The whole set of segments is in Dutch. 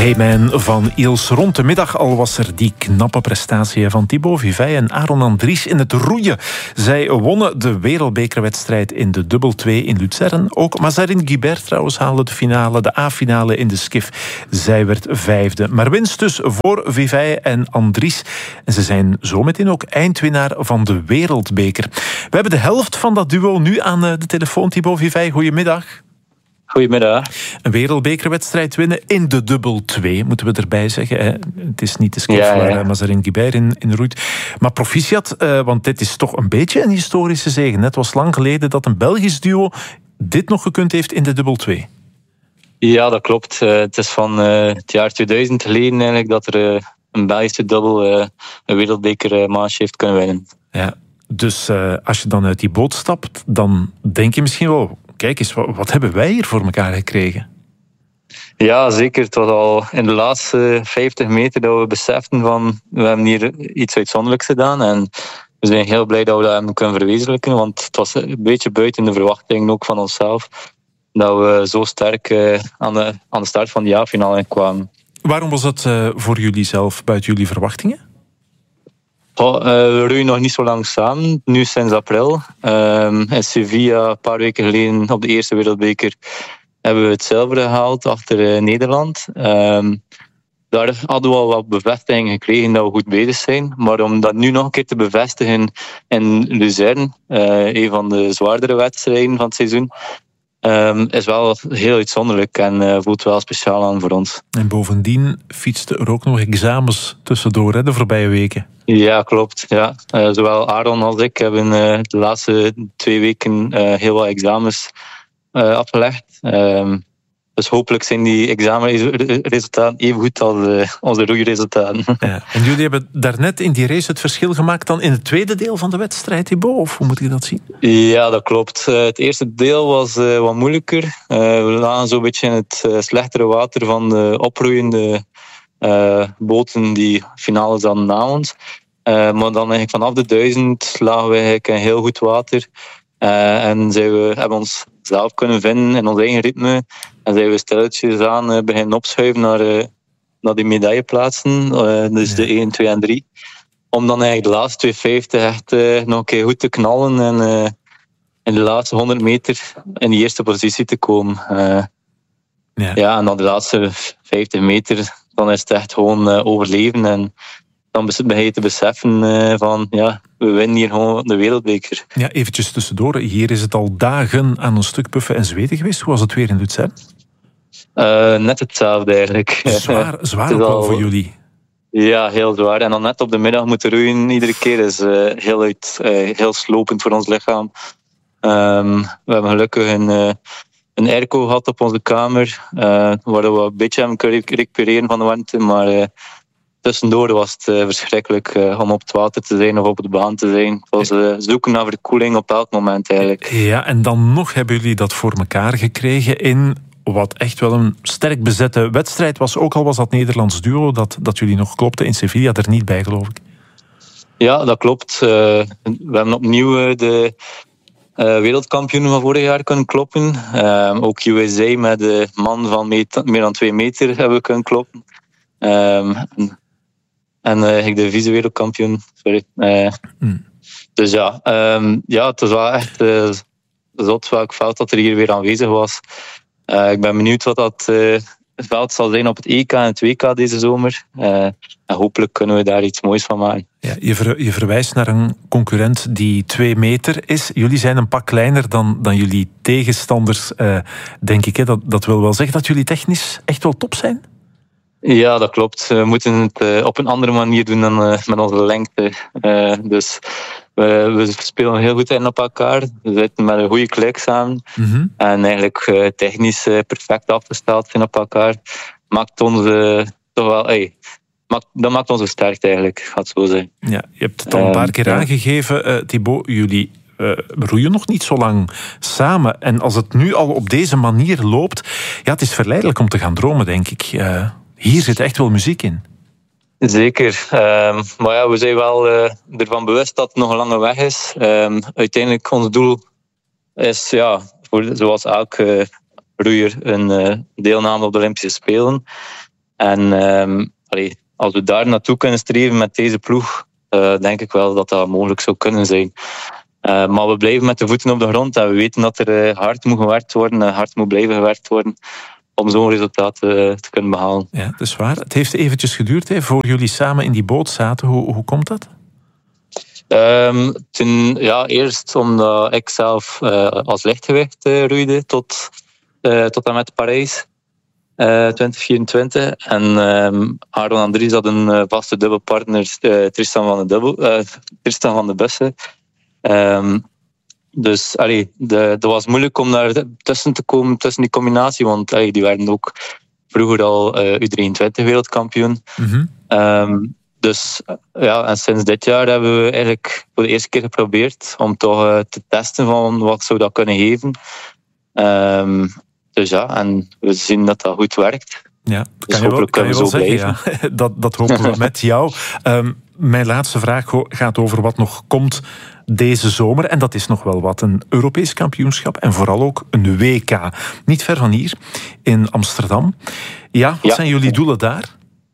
Hey Man van Iels. Rond de middag al was er die knappe prestatie van Thibaut Vivey en Aron Andries in het roeien. Zij wonnen de wereldbekerwedstrijd in de dubbel 2 in Luzern. Ook Mazarine Guibert trouwens haalde de finale, de A-finale in de skif. Zij werd 5e. Maar winst dus voor Vivey en Andries. En ze zijn zometeen ook eindwinnaar van de wereldbeker. We hebben de helft van dat duo nu aan de telefoon. Thibaut Vivey, goedemiddag. Goedemiddag. Een wereldbekerwedstrijd winnen in de dubbel 2, moeten we erbij zeggen. Het is niet de skif waar Mazarine Guibert in roeit. Maar proficiat, want dit is toch een beetje een historische zege. Het was lang geleden dat een Belgisch duo dit nog gekund heeft in de dubbel 2. Ja, dat klopt. Het is van het jaar 2000 geleden eigenlijk dat er een Belgische dubbel een wereldbekermatch heeft kunnen winnen. Ja, dus als je dan uit die boot stapt, dan denk je misschien wel... Kijk eens, wat hebben wij hier voor elkaar gekregen? Ja, zeker. Het was al in de laatste 50 meter dat we beseften van we hebben hier iets uitzonderlijks gedaan. En we zijn heel blij dat we dat hebben kunnen verwezenlijken. Want het was een beetje buiten de verwachtingen ook van onszelf. Dat we zo sterk aan de start van de jaarfinale kwamen. Waarom was dat voor jullie zelf buiten jullie verwachtingen? We roeien nog niet zo lang samen, nu sinds april. In Sevilla, een paar weken geleden op de eerste wereldbeker, hebben we het zilver gehaald achter Nederland. Daar hadden we al wat bevestiging gekregen dat we goed bezig zijn. Maar om dat nu nog een keer te bevestigen in Luzern, een van de zwaardere wedstrijden van het seizoen, is wel heel uitzonderlijk en voelt wel speciaal aan voor ons. En bovendien fietsten er ook nog examens tussendoor de voorbije weken. Ja, klopt. Ja. Zowel Aaron als ik hebben de laatste 2 weken heel wat examens afgelegd. Dus hopelijk zijn die examenresultaten even goed als onze roeiresultaten. Ja. En jullie hebben daarnet in die race het verschil gemaakt dan in het tweede deel van de wedstrijd, Thibaut? Of hoe moet ik dat zien? Ja, dat klopt. Het eerste deel was wat moeilijker. We lagen zo'n beetje in het slechtere water van de oproeiende boten die finale hadden na ons. Maar dan eigenlijk vanaf de 1000 lagen we eigenlijk in heel goed water. En hebben ons zelf kunnen vinden in ons eigen ritme. En zijn we stilletjes aan beginnen opschuiven naar die medailleplaatsen. Dus de 1, 2 en 3. Om dan eigenlijk de laatste 250 echt nog een keer goed te knallen. En in de laatste 100 meter in de eerste positie te komen. Ja, en dan de laatste 50 meter, dan is het echt gewoon overleven. En dan begin je te beseffen van, ja, we winnen hier gewoon de wereldbeker. Ja, eventjes tussendoor. Hier is het al dagen aan een stuk puffen en zweten geweest. Hoe was het weer in Luzern? Net hetzelfde eigenlijk. Zwaar ook wel voor jullie. Ja, heel zwaar. En dan net op de middag moeten roeien iedere keer is heel slopend voor ons lichaam. We hebben gelukkig een airco gehad op onze kamer, waar we een beetje hebben kunnen recupereren van de warmte, maar tussendoor was het verschrikkelijk om op het water te zijn of op de baan te zijn. Het was zoeken naar verkoeling op elk moment eigenlijk. Ja, en dan nog hebben jullie dat voor elkaar gekregen in wat echt wel een sterk bezette wedstrijd was. Ook al was dat Nederlands duo dat jullie nog klopte in Sevilla er niet bij, geloof ik. Ja, dat klopt. We hebben opnieuw de wereldkampioen van vorig jaar kunnen kloppen. Ook USA met de man van meer dan 2 meter hebben we kunnen kloppen. En de vice-wereldkampioen, sorry. Dus ja, het was wel echt zot welk veld dat er hier weer aanwezig was. Ik ben benieuwd wat dat veld zal zijn op het EK en het WK deze zomer. En hopelijk kunnen we daar iets moois van maken. Ja, je verwijst naar een concurrent die 2 meter is. Jullie zijn een pak kleiner dan jullie tegenstanders, denk ik. Hè? Dat wil wel zeggen dat jullie technisch echt wel top zijn? Ja, dat klopt. We moeten het op een andere manier doen dan met onze lengte. Dus we spelen heel goed in op elkaar. We zitten met een goede klik samen. Mm-hmm. En eigenlijk technisch perfect afgesteld zijn op elkaar. Maakt ons toch wel... dat maakt ons sterk eigenlijk, gaat het zo zijn. Ja, je hebt het al een paar keer aangegeven, Thibaut. Jullie roeien nog niet zo lang samen. En als het nu al op deze manier loopt... Ja, het is verleidelijk om te gaan dromen, denk ik. Hier zit echt wel muziek in. Zeker. Maar ja, we zijn wel ervan bewust dat het nog een lange weg is. Uiteindelijk, ons doel is, zoals elke roeier, een deelname op de Olympische Spelen. En als we daar naartoe kunnen streven met deze ploeg, denk ik wel dat dat mogelijk zou kunnen zijn. Maar we blijven met de voeten op de grond en we weten dat er hard moet gewerkt worden en hard moet blijven gewerkt worden om zo'n resultaat te kunnen behalen. Ja, dat is waar. Het heeft eventjes geduurd voor jullie samen in die boot zaten. Hoe komt dat? Eerst omdat ik zelf als lichtgewicht roeide tot en met Parijs 2024. En Aaron en Dries hadden een vaste dubbelpartner, Tristan van de Bussen. Dus dat was moeilijk om daar tussen te komen, tussen die combinatie, want die werden ook vroeger al U23 wereldkampioen. Mm-hmm. En sinds dit jaar hebben we eigenlijk voor de eerste keer geprobeerd om toch te testen van wat zou dat kunnen geven. En we zien dat dat goed werkt. Ja, dus hopelijk kunnen we zo blijven. Ja, dat hopen we met jou. Mijn laatste vraag gaat over wat nog komt deze zomer. En dat is nog wel wat. Een Europees kampioenschap en vooral ook een WK. Niet ver van hier, in Amsterdam. Ja, wat zijn jullie doelen daar?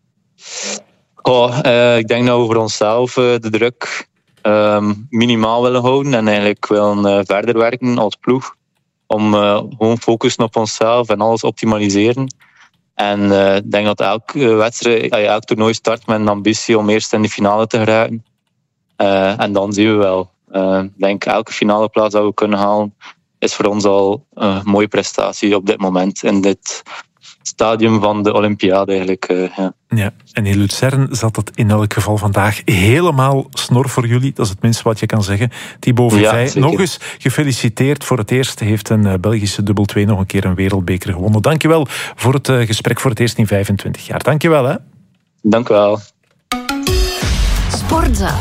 Ik denk dat we voor onszelf de druk minimaal willen houden en eigenlijk willen verder werken als ploeg. Om gewoon focussen op onszelf en alles optimaliseren. En ik denk dat elk toernooi start met een ambitie om eerst in de finale te geraken. En dan zien we wel. Ik denk elke finale plaats dat we kunnen halen is voor ons al een mooie prestatie op dit moment. In dit stadium van de Olympiade eigenlijk. Ja, en in Luzern zat het in elk geval vandaag helemaal snor voor jullie. Dat is het minste wat je kan zeggen. Thibaut Vivey, nog eens gefeliciteerd. Voor het eerst heeft een Belgische dubbel 2 nog een keer een wereldbeker gewonnen. Dankjewel voor het gesprek, voor het eerst in 25 jaar. Dankjewel. Hè. Dank u wel. Sportza.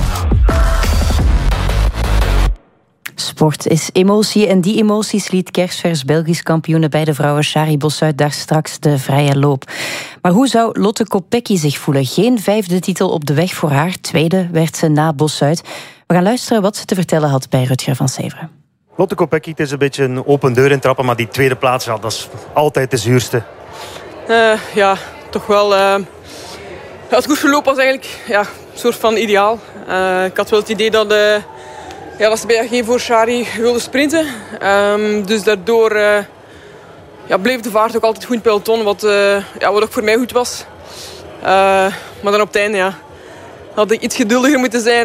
Sport is emotie en die emoties liet kerstvers Belgisch kampioene bij de vrouwen Shari Bossuit daar straks de vrije loop. Maar hoe zou Lotte Kopecky zich voelen? Geen 5e titel op de weg voor haar. 2e werd ze na Bossuit. We gaan luisteren wat ze te vertellen had bij Rutger van Severen. Lotte Kopecky, het is een beetje een open deur intrappen, maar die 2e plaats, dat is altijd de zuurste. Toch wel. Het goed verloop was eigenlijk een soort van ideaal. Ik had wel het idee dat ze bij AG voor Shari wilde sprinten. Dus daardoor bleef de vaart ook altijd goed in het peloton, wat ook voor mij goed was. Maar dan op het einde had ik iets geduldiger moeten zijn.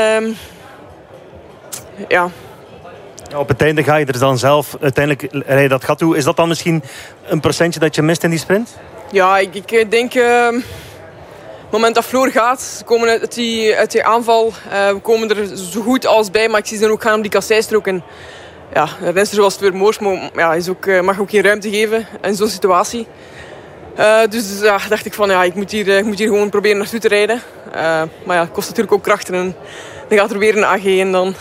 Op het einde ga je er dan zelf uiteindelijk rijden dat gat toe. Is dat dan misschien een procentje dat je mist in die sprint? Ja, ik denk... Op het moment dat Floor gaat, we komen uit die aanval. We komen er zo goed als bij, maar ik zie ze dan ook gaan op die kasseistrook. En de renster zoals Fleur Moors mag ook geen ruimte geven in zo'n situatie. Dus dacht ik van ik moet hier gewoon proberen naartoe te rijden. Maar het kost natuurlijk ook krachten. En dan gaat er weer een AG en dan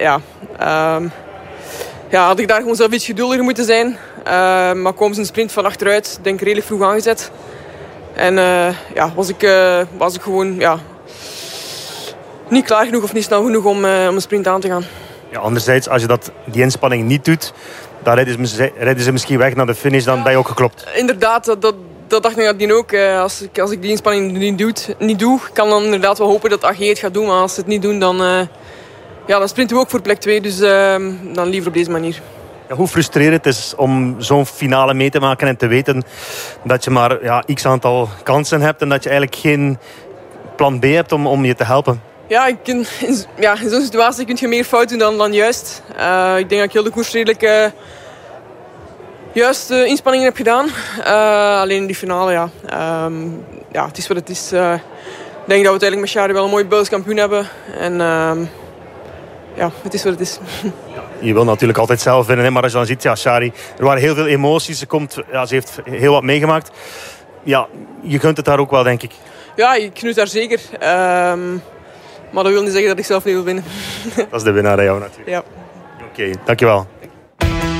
had ik daar gewoon zelf iets geduldiger moeten zijn. Maar komen ze een sprint van achteruit, denk ik redelijk vroeg aangezet. En was ik gewoon niet klaar genoeg of niet snel genoeg om een sprint aan te gaan. Ja, anderzijds, als je die inspanning niet doet, dan rijden ze misschien weg naar de finish, dan ben je ook geklopt. Inderdaad, dat dacht ik nadien ook. Als ik die inspanning niet doe, kan dan inderdaad wel hopen dat AG het gaat doen. Maar als ze het niet doen, dan sprinten we ook voor plek 2. Dus dan liever op deze manier. Ja, hoe frustrerend het is om zo'n finale mee te maken en te weten dat je maar x aantal kansen hebt en dat je eigenlijk geen plan B hebt om je te helpen. Ja, in zo'n situatie kun je meer fout doen dan juist. Ik denk dat ik heel de koers redelijk juist inspanningen heb gedaan. Alleen in die finale, het is wat het is. Ik denk dat we uiteindelijk met Shari wel een mooi Belgisch kampioen hebben. En het is wat het is. Je wil natuurlijk altijd zelf winnen, maar als je dan ziet, Shari, er waren heel veel emoties. Ze heeft heel wat meegemaakt. Ja, je kunt het daar ook wel, denk ik. Ja, ik geniet daar zeker. Maar dat wil niet zeggen dat ik zelf niet wil winnen. Dat is de winnaar aan jou natuurlijk. Ja. Oké, dankjewel.